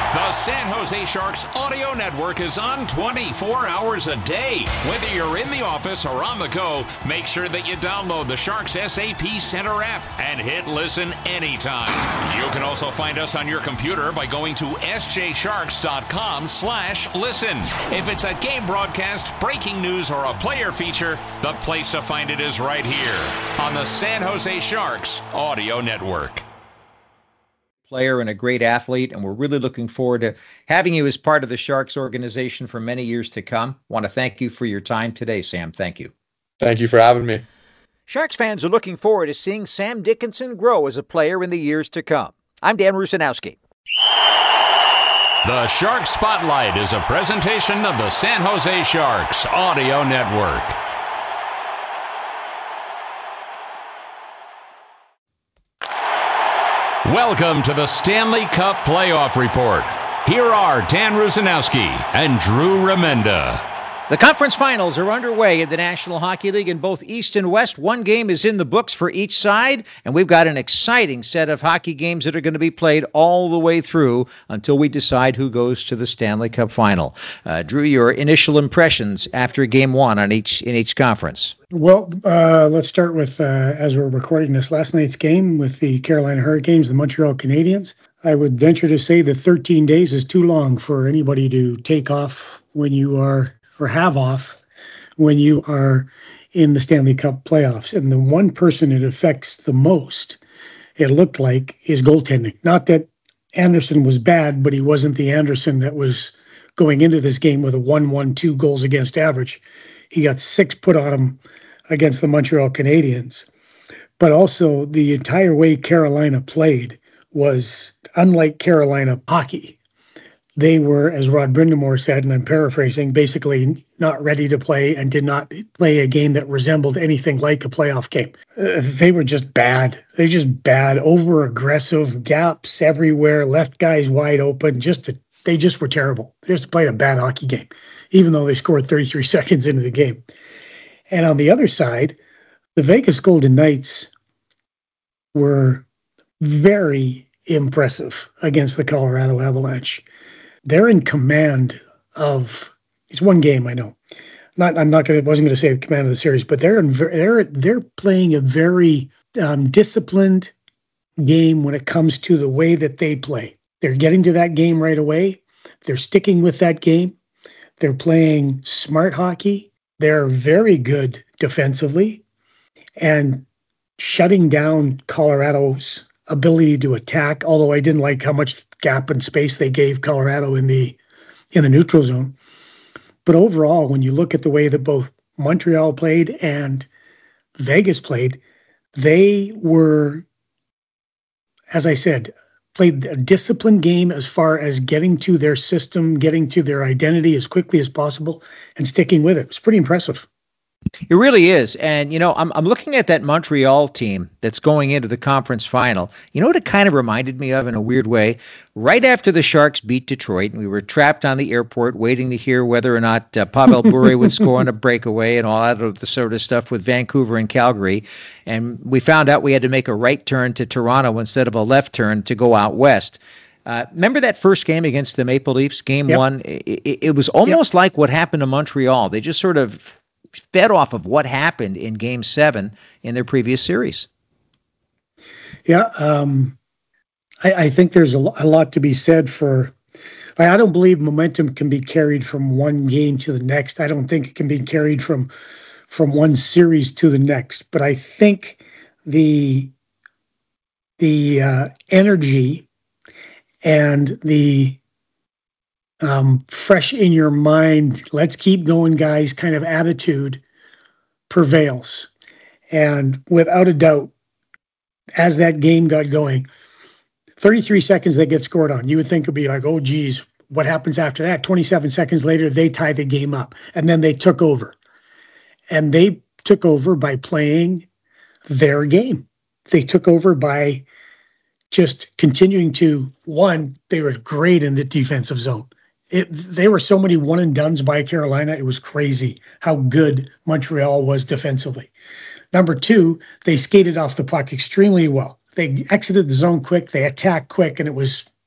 The San Jose Sharks audio network is on 24 hours a day. Whether you're in the office or on the go, make sure that you download the Sharks SAP Center app and hit listen anytime. You can also find us on your computer by going to sjsharks.com/listen. If it's a game broadcast, breaking news, or a player feature, the place to find it is right here on the San Jose Sharks audio network. Player and a great athlete, and we're really looking forward to having you as part of the Sharks organization for many years to come. Want to thank you for your time today, Sam. Thank you. Thank you for having me. Sharks fans are looking forward to seeing Sam Dickinson grow as a player in the years to come. I'm Dan Rusanowski. The Shark Spotlight is a presentation of the San Jose Sharks audio network. Welcome to the Stanley Cup Playoff Report. Here are Dan Rusanowski and Drew Remenda. The conference finals are underway in the National Hockey League in both East and West. One game is in the books for each side, and we've got an exciting set of hockey games that are going to be played all the way through until we decide who goes to the Stanley Cup final. Drew, your initial impressions after game one in each conference. Well, let's start with, as we're recording this, last night's game with the Carolina Hurricanes, the Montreal Canadiens. I would venture to say that 13 days is too long for anybody to take off when you are, or have off when you are in the Stanley Cup playoffs. And the one person it affects the most, it looked like, is goaltending. Not that Anderson was bad, but he wasn't the Anderson that was going into this game with a 1-1-2 goals against average. He got 6 put on him against the Montreal Canadiens. But also the entire way Carolina played was unlike Carolina hockey. They were, as Rod Brindamore said, and I'm paraphrasing, basically not ready to play and did not play a game that resembled anything like a playoff game. They were just bad. They're just bad, over-aggressive, gaps everywhere, left guys wide open. They just were terrible. They just played a bad hockey game, even though they scored 33 seconds into the game. And on the other side, the Vegas Golden Knights were very impressive against the Colorado Avalanche. They're in command of, it's one game, I know. Wasn't going to say the command of the series, but they're playing a very disciplined game when it comes to the way that they play. They're getting to that game right away. They're sticking with that game. They're playing smart hockey. They're very good defensively and shutting down Colorado's ability to attack, although I didn't like how much gap and space they gave Colorado in the neutral zone. But overall, when you look at the way that both Montreal played and Vegas played, they were, as I said, played a disciplined game as far as getting to their system, getting to their identity as quickly as possible, and sticking with it. It was pretty impressive. It really is. And, I'm looking at that Montreal team that's going into the conference final. You know what it kind of reminded me of in a weird way? Right after the Sharks beat Detroit, and we were trapped on the airport waiting to hear whether or not Pavel Bure would score on a breakaway and all that of the sort of stuff with Vancouver and Calgary. And we found out we had to make a right turn to Toronto instead of a left turn to go out west. Remember that first game against the Maple Leafs, game one? It was almost like what happened to Montreal. They just sort of fed off of what happened in Game 7 in their previous series. Yeah, I think there's a lot to be said for. I don't believe momentum can be carried from one game to the next. I don't think it can be carried from one series to the next. But I think the energy and the fresh in your mind, let's keep going, guys, kind of attitude prevails. And without a doubt, as that game got going, 33 seconds they get scored on, you would think it'd be like, oh, geez, what happens after that? 27 seconds later, they tie the game up. And then they took over. And they took over by playing their game. They took over by just continuing to, they were great in the defensive zone. They were so many one-and-dones by Carolina, it was crazy how good Montreal was defensively. Number 2, they skated off the puck extremely well. They exited the zone quick, they attacked quick, and it was